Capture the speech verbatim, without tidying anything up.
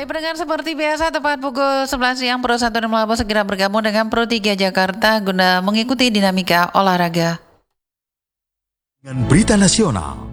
Baik pendengar, seperti biasa tepat pukul sebelas siang Pro satu enam Labo segera bergabung dengan Pro tiga Jakarta guna mengikuti dinamika olahraga. Dengan berita nasional.